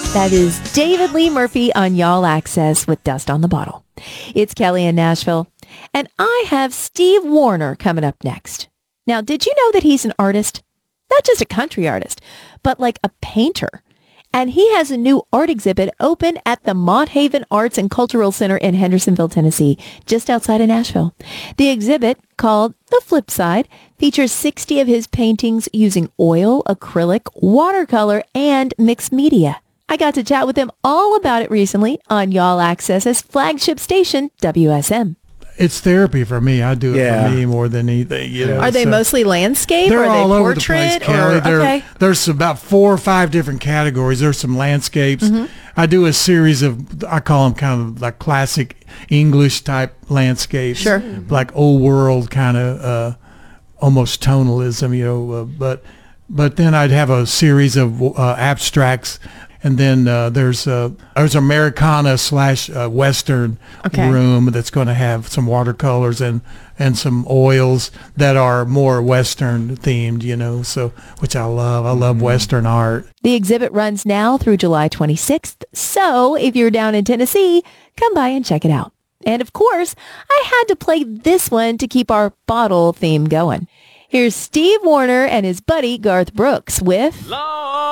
That is David Lee Murphy on Y'all Access with Dust on the Bottle. It's Kelly in Nashville, and I have Steve Wariner coming up next. Now, did you know that he's an artist? Not just a country artist, but like a painter. And he has a new art exhibit open at the Mott Haven Arts and Cultural Center in Hendersonville, Tennessee, just outside of Nashville. The exhibit, called The Flip Side, features 60 of his paintings using oil, acrylic, watercolor, and mixed media. I got to chat with him all about it recently on Y'all Access's flagship station, WSM. It's therapy for me. I do it for me more than anything. You know? Are they mostly landscape? They're or are all they over portrait? the place, Kelly. Okay. There's about 4 or 5 different categories. There's some landscapes. Mm-hmm. I do a series of, I call them kind of like classic English type landscapes. Sure. Like old world kind of almost tonalism, you know. But then I'd have a series of abstracts. And then there's Americana / Western room that's going to have some watercolors and some oils that are more Western themed, you know, so which I love. I love Western art. The exhibit runs now through July 26th. So if you're down in Tennessee, come by and check it out. And of course, I had to play this one to keep our bottle theme going. Here's Steve Wariner and his buddy Garth Brooks with